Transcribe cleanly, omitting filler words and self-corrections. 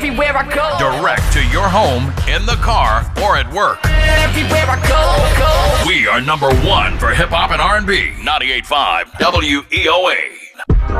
everywhere I go. Direct to your home, in the car, or at work. Everywhere I go. We are number one for hip hop and R&B. 98.5 WEOA.